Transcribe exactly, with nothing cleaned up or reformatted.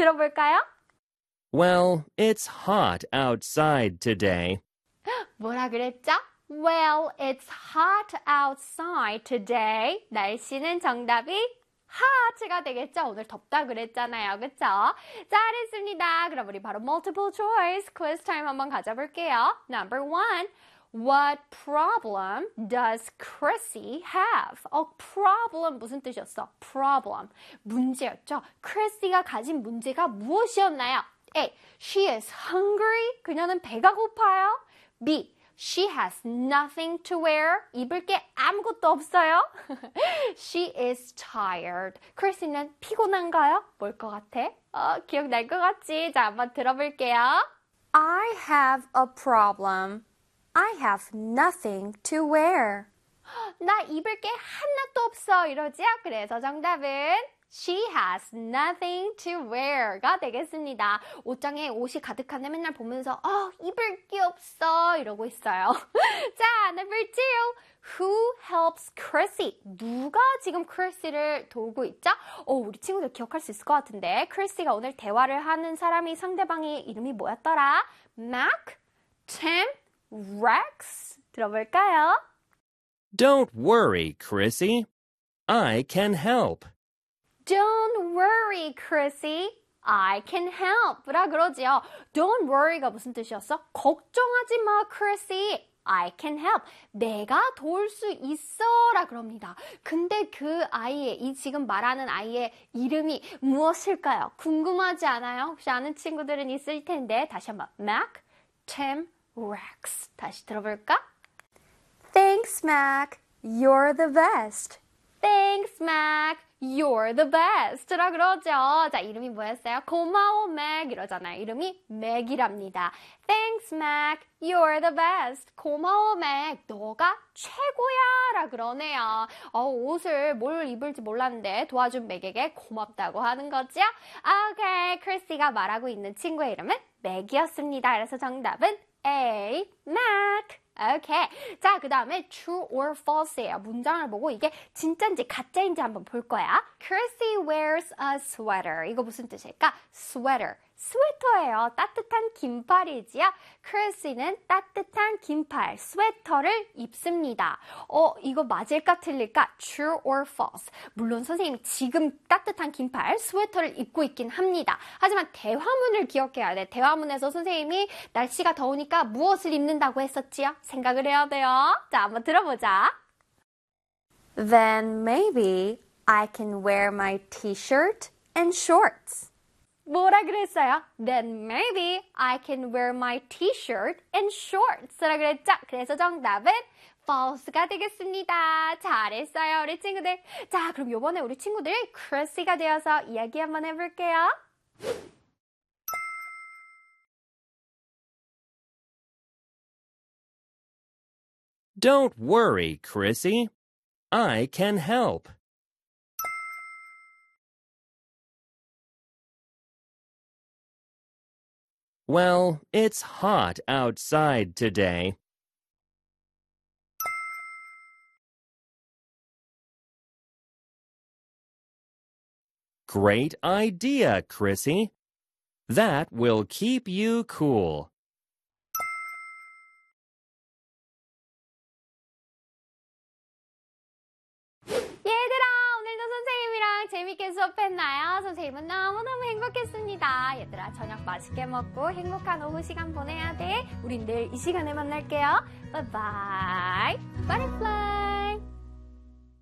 들어볼까요? Well, it's hot outside today. 뭐라 그랬죠? Well, it's hot outside today. 날씨는 정답이 hot가 되겠죠? 오늘 덥다 그랬잖아요. 그쵸? 잘했습니다. 그럼 우리 바로 multiple choice quiz time 한번 가져볼게요. Number one. What problem does Chrissy have? 어, problem 무슨 뜻이었어? Problem. 문제였죠? Chrissy가 가진 문제가 무엇이었나요? A. She is hungry. 그녀는 배가 고파요. B. She has nothing to wear. 입을 게 아무것도 없어요. She is tired. 크리스는 피곤한가요? 뭘 것 같아? 어, 기억날 것 같지? 자, 한번 들어볼게요. I have a problem. I have nothing to wear. 나 입을 게 하나도 없어. 이러지요? 그래서 정답은 She has nothing to wear가 되겠습니다. 옷장에 옷이 가득한데 맨날 보면서 어, 입을 게 없어 이러고 있어요. 자, number two. Who helps Chrissy? 누가 지금 크리스를 도우고 있죠? 어, 우리 친구들 기억할 수 있을 것 같은데 크리스가 오늘 대화를 하는 사람이 상대방의 이름이 뭐였더라? Mac, Tim, Rex. 들어볼까요? Don't worry, Chrissy. I can help. Don't worry, Chrissy. I can help. 라 그러지요. Don't worry가 무슨 뜻이었어? 걱정하지 마, Chrissy. I can help. 내가 도울 수 있어. 라 그럽니다. 근데 그 아이의, 이 지금 말하는 아이의 이름이 무엇일까요? 궁금하지 않아요? 혹시 아는 친구들은 있을 텐데. 다시 한번. Mac, Tim, Rex. 다시 들어볼까? Thanks, Mac. You're the best. Thanks, Mac. You're the best. 라 그러죠. 자, 이름이 뭐였어요? 고마워, Mac. 이러잖아요. 이름이 Mac이랍니다. Thanks, Mac. You're the best. 고마워, Mac. 너가 최고야. 라 그러네요. 어, 옷을 뭘 입을지 몰랐는데 도와준 Mac에게 고맙다고 하는 거죠. 오케이. 크리스가 말하고 있는 친구의 이름은 Mac이었습니다. 그래서 정답은 A. Mac. 오케이. 자, 그 다음에 true or false예요. 문장을 보고 이게 진짜인지 가짜인지 한번 볼 거야. Chrissy wears a sweater. 이거 무슨 뜻일까? sweater. 스웨터예요. 따뜻한 긴팔이지요. 크리스는 따뜻한 긴팔, 스웨터를 입습니다. 어, 이거 맞을까 틀릴까? True or false? 물론 선생님이 지금 따뜻한 긴팔, 스웨터를 입고 있긴 합니다. 하지만 대화문을 기억해야 돼. 대화문에서 선생님이 날씨가 더우니까 무엇을 입는다고 했었지요? 생각을 해야 돼요. 자, 한번 들어보자. Then maybe I can wear my t-shirt and shorts. 뭐라 그랬어요? Then maybe I can wear my t-shirt and shorts. 라 그랬죠? 그래서 정답은 false가 되겠습니다. 잘했어요, 우리 친구들. 자, 그럼 이번에 우리 친구들 크리스가 되어서 이야기 한번 해볼게요. Don't worry, Chrissy. I can help. Well, it's hot outside today. Great idea, Chrissy. That will keep you cool. 재밌게 수업했나요? 선생님은 너무너무 행복했습니다. 얘들아, 저녁 맛있게 먹고 행복한 오후 시간 보내야 돼. 우린 내일 이 시간에 만날게요. 바이바이. Butterfly.